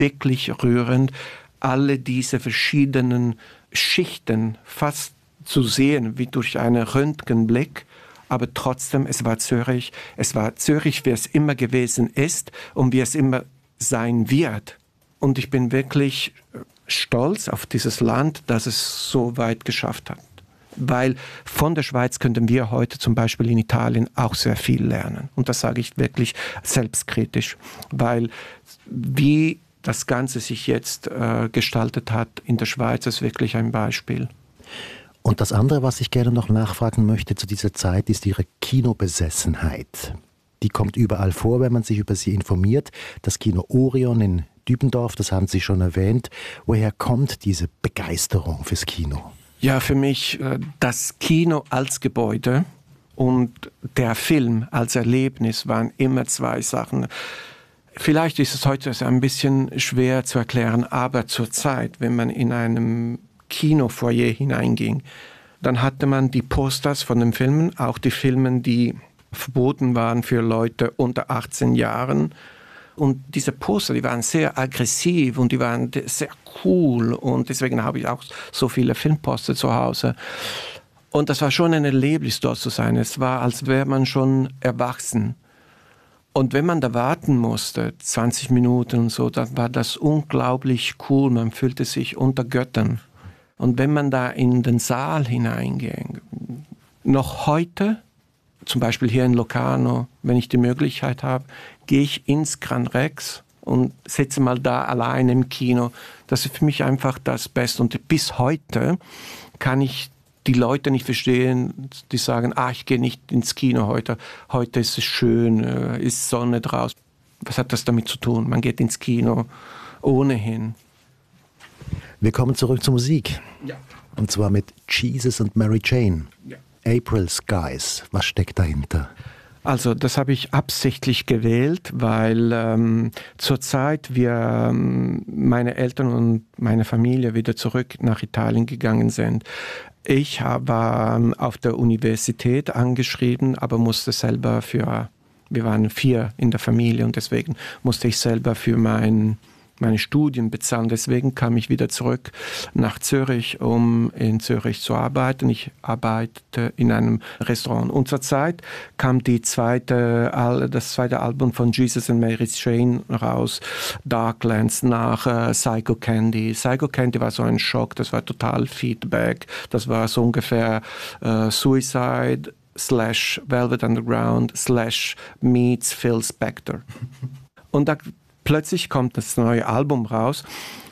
wirklich rührend, alle diese verschiedenen Schichten fast zu sehen, wie durch einen Röntgenblick. Aber trotzdem, es war Zürich, wie es immer gewesen ist und wie es immer sein wird. Und ich bin wirklich stolz auf dieses Land, dass es so weit geschafft hat. Weil von der Schweiz könnten wir heute zum Beispiel in Italien auch sehr viel lernen. Und das sage ich wirklich selbstkritisch, weil wie das Ganze sich jetzt gestaltet hat in der Schweiz, ist wirklich ein Beispiel. Und das andere, was ich gerne noch nachfragen möchte zu dieser Zeit, ist Ihre Kinobesessenheit. Die kommt überall vor, wenn man sich über sie informiert. Das Kino Orion in Dübendorf, das haben Sie schon erwähnt. Woher kommt diese Begeisterung fürs Kino? Ja, für mich das Kino als Gebäude und der Film als Erlebnis waren immer zwei Sachen. Vielleicht ist es heute ein bisschen schwer zu erklären, aber zur Zeit, wenn man in einem Kinofoyer hineinging, dann hatte man die Posters von den Filmen, auch die Filme, die verboten waren für Leute unter 18 Jahren. Und diese Poster, die waren sehr aggressiv und die waren sehr cool und deswegen habe ich auch so viele Filmposter zu Hause. Und das war schon ein Erlebnis, dort zu sein. Es war, als wäre man schon erwachsen. Und wenn man da warten musste, 20 Minuten und so, dann war das unglaublich cool. Man fühlte sich unter Göttern. Und wenn man da in den Saal hineinging, noch heute, zum Beispiel hier in Locarno, wenn ich die Möglichkeit habe, gehe ich ins Gran Rex und sitze mal da allein im Kino. Das ist für mich einfach das Beste. Und bis heute kann ich die Leute nicht verstehen, die sagen, ich gehe nicht ins Kino heute. Heute ist es schön, ist Sonne draußen. Was hat das damit zu tun? Man geht ins Kino ohnehin. Wir kommen zurück zur Musik. Ja. Und zwar mit Jesus und Mary Chain. Ja. April Skies. Was steckt dahinter? Also das habe ich absichtlich gewählt, weil zurzeit meine Eltern und meine Familie wieder zurück nach Italien gegangen sind. Ich war auf der Universität angeschrieben, aber musste selber wir waren 4 in der Familie und deswegen musste ich selber für meine Studien bezahlen. Deswegen kam ich wieder zurück nach Zürich, um in Zürich zu arbeiten. Ich arbeitete in einem Restaurant. Und zur Zeit kam das zweite Album von Jesus and Mary Chain raus, Darklands, nach Psycho Candy. Psycho Candy war so ein Schock, das war total Feedback. Das war so ungefähr Suicide / Velvet Underground / meets Phil Spector. Und da plötzlich kommt das neue Album raus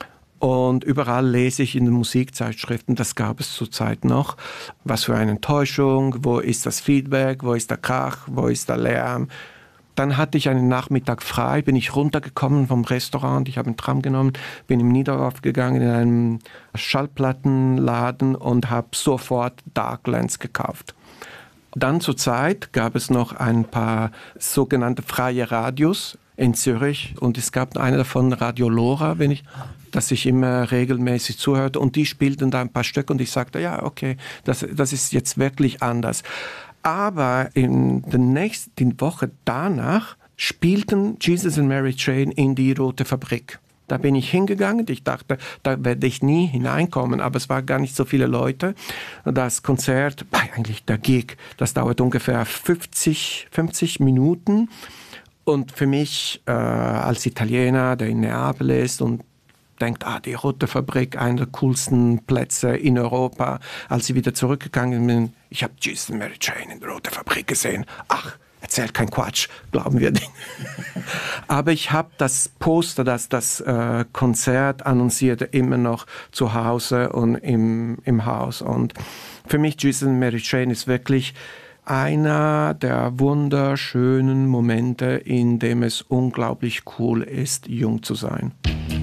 und überall lese ich in den Musikzeitschriften, das gab es zurzeit noch, was für eine Enttäuschung, wo ist das Feedback, wo ist der Krach, wo ist der Lärm. Dann hatte ich einen Nachmittag frei, bin ich runtergekommen vom Restaurant, ich habe einen Tram genommen, bin im Niederdorf gegangen in einen Schallplattenladen und habe sofort Darklands gekauft. Dann zur Zeit gab es noch ein paar sogenannte freie Radios in Zürich und es gab eine davon, Radio Lora, dass ich immer regelmäßig zuhörte und die spielten da ein paar Stücke und ich sagte, ja, okay, das ist jetzt wirklich anders. Aber in der nächsten Woche danach spielten Jesus and Mary Chain in die Rote Fabrik. Da bin ich hingegangen, ich dachte, da werde ich nie hineinkommen, aber es waren gar nicht so viele Leute. Das Konzert, eigentlich der Gig, das dauert ungefähr 50 Minuten. Und für mich als Italiener, der in Neapel ist und denkt, die Rote Fabrik, einer der coolsten Plätze in Europa. Als ich wieder zurückgegangen bin, ich habe Jesus and Mary Chain in der Rote Fabrik gesehen. Erzählt kein Quatsch, glauben wir nicht. Aber ich habe das Poster, das Konzert annoncierte, immer noch zu Hause und im Haus. Und für mich, Jesus and Mary Chain ist wirklich einer der wunderschönen Momente, in dem es unglaublich cool ist, jung zu sein.